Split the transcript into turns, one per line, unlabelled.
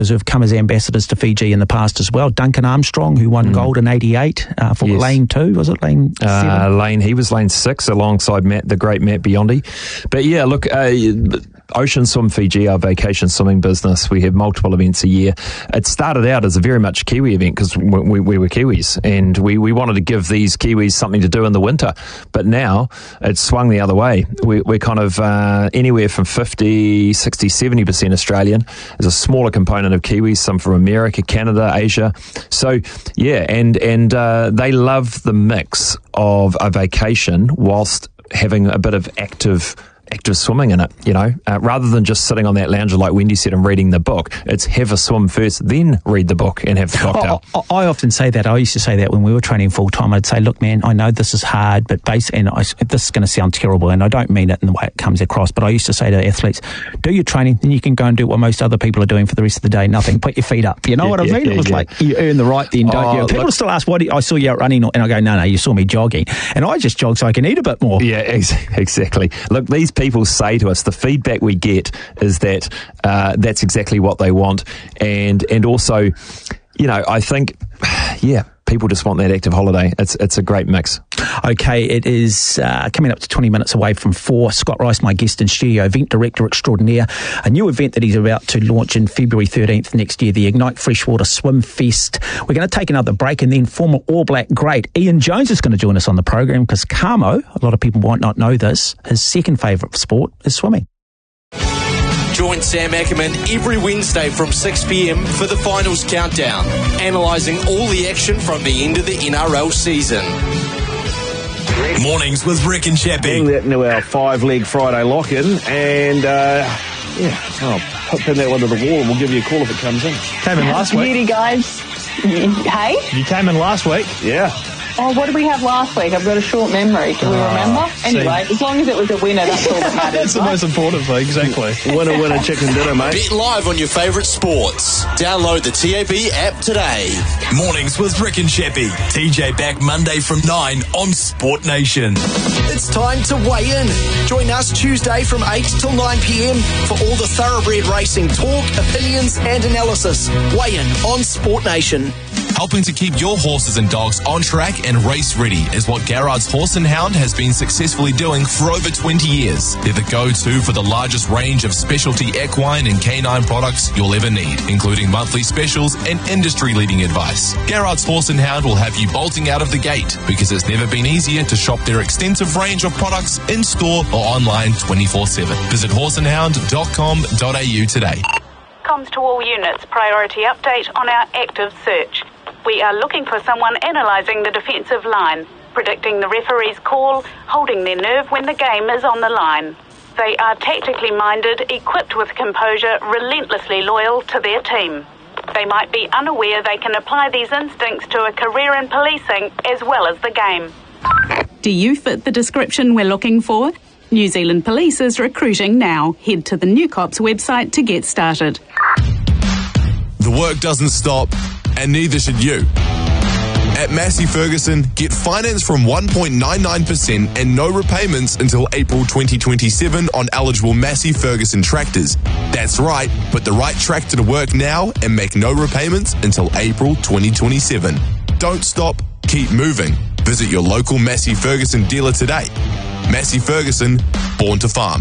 who've come as ambassadors to Fiji in the past as well. Duncan Armstrong, who won gold in 88 for lane 2, was it lane 7?
He was lane 6 alongside the great Matt Biondi. But yeah, look, Ocean Swim Fiji, our vacation swimming business, we have multiple events a year. It started out as a very much Kiwi event because we were Kiwis, and we wanted to give these Kiwis something to do in the winter. But now it's swung the other way. We're kind of anywhere from 50, 60, 70% Australian. There's a smaller component of Kiwis, some from America, Canada, Asia. So yeah, and they love the mix of a vacation whilst having a bit of active swimming in it, rather than just sitting on that lounger like Wendy said and reading the book. It's have a swim first, then read the book and have the cocktail.
I often say that. I used to say that when we were training full time. I'd say, look, man, I know this is hard, but this is going to sound terrible, and I don't mean it in the way it comes across, but I used to say to athletes, do your training, then you can go and do what most other people are doing for the rest of the day, nothing. Put your feet up. You know what I mean? It was like, you earn the right then, don't you? People still ask, I saw you out running, and I go, no, you saw me jogging. And I just jog so I can eat a bit more.
Yeah, exactly. Look, these people say to us, the feedback we get is that that's exactly what they want, and also, I think, people just want that active holiday. It's a great mix.
Okay, it is coming up to 20 minutes away from 4. Scott Rice, my guest in studio, event director extraordinaire. A new event that he's about to launch in February 13th next year, the Ignite Freshwater Swim Fest. We're going to take another break, and then former All Black great Ian Jones is going to join us on the program because Kamo, a lot of people might not know this, his second favourite sport is swimming.
Join Sam Ackerman every Wednesday from 6 p.m. for the finals countdown, analysing all the action from the end of the NRL season.
Mornings with Rick and Chappie.
Getting that into our 5-leg Friday lock-in, and I'll pin that one to the wall and we'll give you a call if it comes in.
Came in last week.
Beauty, guys. Hey?
You came in last week.
Yeah.
Oh, what did we have last week? I've got a short memory. Do we remember? Anyway, as long as it was a winner, that's all that matters.
That's the most important thing, exactly.
Winner, chicken dinner, mate.
Bet live on your favourite sports. Download the TAB app today.
Mornings with Rick and Chappie. TJ back Monday from 9 on Sport Nation.
It's time to weigh in. Join us Tuesday from 8 till 9 p.m. for all the thoroughbred racing talk, opinions and analysis. Weigh in on Sport Nation.
Helping to keep your horses and dogs on track and race ready is what Garrard's Horse and Hound has been successfully doing for over 20 years. They're the go-to for the largest range of specialty equine and canine products you'll ever need, including monthly specials and industry-leading advice. Garrard's Horse and Hound will have you bolting out of the gate because it's never been easier to shop their extensive range of products in-store or online 24/7. Visit horseandhound.com.au today.
Comms to all units, priority update on our active search. We are looking for someone analysing the defensive line, predicting the referee's call, holding their nerve when the game is on the line. They are tactically minded, equipped with composure, relentlessly loyal to their team. They might be unaware they can apply these instincts to a career in policing as well as the game.
Do you fit the description we're looking for? New Zealand Police is recruiting now. Head to the New Cops website to get started.
The work doesn't stop, and neither should you. At Massey Ferguson, get finance from 1.99% and no repayments until April 2027 on eligible Massey Ferguson tractors. That's right, put the right tractor to work now and make no repayments until April 2027. Don't stop, keep moving. Visit your local Massey Ferguson dealer today. Massey Ferguson, born to farm.